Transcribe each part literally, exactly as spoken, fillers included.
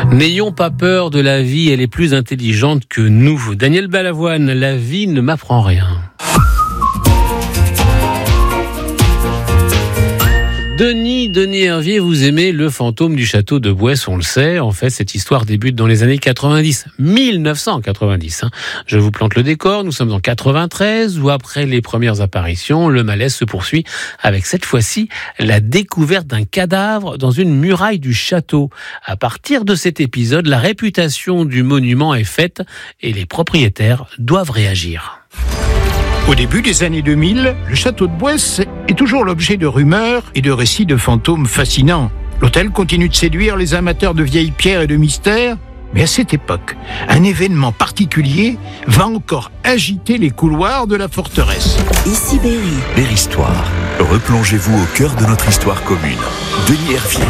N'ayons pas peur de la vie, elle est plus intelligente que nous. Daniel Balavoine, la vie ne m'apprend rien. Denis, Denis Hervier, vous aimez Le fantôme du château de Bouès, on le sait. En fait, cette histoire débute dans les années quatre-vingt-dix, mille neuf cent quatre-vingt-dix. Hein. Je vous plante le décor, nous sommes en quatre-vingt-treize, où après les premières apparitions, le malaise se poursuit avec cette fois-ci la découverte d'un cadavre dans une muraille du château. À partir de cet épisode, la réputation du monument est faite et les propriétaires doivent réagir. Au début des années deux mille, le château de Bouès est toujours l'objet de rumeurs et de récits de fantômes fascinants. L'hôtel continue de séduire les amateurs de vieilles pierres et de mystères, mais à cette époque, un événement particulier va encore agiter les couloirs de la forteresse. Ici Berry. Berry-Histoire. Replongez-vous au cœur de notre histoire commune. Denis Hervier.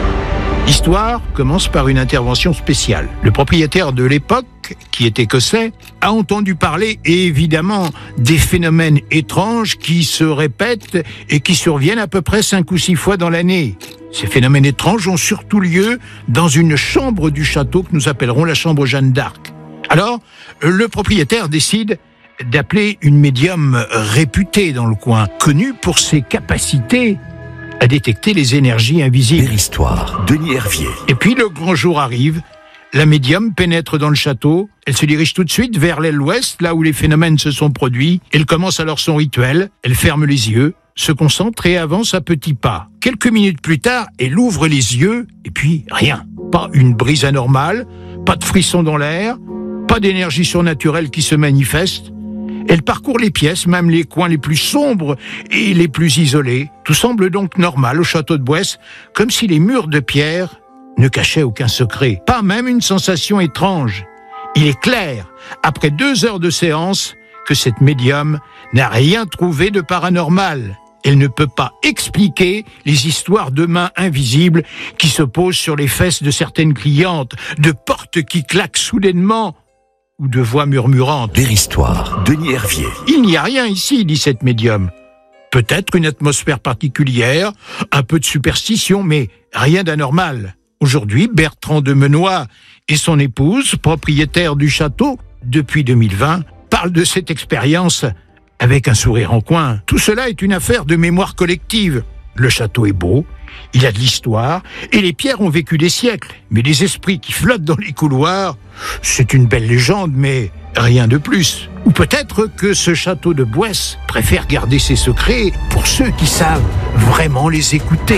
L'histoire commence par une intervention spéciale. Le propriétaire de l'époque, qui est écossais, a entendu parler, évidemment, des phénomènes étranges qui se répètent et qui surviennent à peu près cinq ou six fois dans l'année. Ces phénomènes étranges ont surtout lieu dans une chambre du château que nous appellerons la chambre Jeanne d'Arc. Alors, le propriétaire décide d'appeler une médium réputée dans le coin, connue pour ses capacités à détecter les énergies invisibles. Berry-Histoire, Denis Hervier. Et puis le grand jour arrive, la médium pénètre dans le château, elle se dirige tout de suite vers l'aile ouest, là où les phénomènes se sont produits. Elle commence alors son rituel, elle ferme les yeux, se concentre et avance à petits pas. Quelques minutes plus tard, elle ouvre les yeux, et puis rien. Pas une brise anormale, pas de frisson dans l'air, pas d'énergie surnaturelle qui se manifeste. Elle parcourt les pièces, même les coins les plus sombres et les plus isolés. Tout semble donc normal au château de Bouès, comme si les murs de pierre ne cachaient aucun secret. Pas même une sensation étrange. Il est clair, après deux heures de séance, que cette médium n'a rien trouvé de paranormal. Elle ne peut pas expliquer les histoires de mains invisibles qui se posent sur les fesses de certaines clientes, de portes qui claquent soudainement, ou de voix murmurantes. Berry-Histoire, Denis Hervier. Il n'y a rien ici, dit cette médium. Peut-être une atmosphère particulière, un peu de superstition, mais rien d'anormal. Aujourd'hui, Bertrand de Menoix et son épouse, propriétaires du château depuis deux mille vingt, parlent de cette expérience avec un sourire en coin. Tout cela est une affaire de mémoire collective. Le château est beau, il a de l'histoire, et les pierres ont vécu des siècles. Mais les esprits qui flottent dans les couloirs, c'est une belle légende, mais rien de plus. Ou peut-être que ce château de Bouès préfère garder ses secrets pour ceux qui savent vraiment les écouter.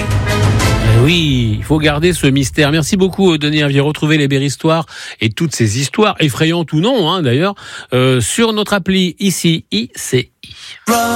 Oui, il faut garder ce mystère. Merci beaucoup, Denis Hervier. Retrouvez les Berry-Histoires et toutes ces histoires, effrayantes ou non, hein, d'ailleurs, euh, sur notre appli ici, I C I.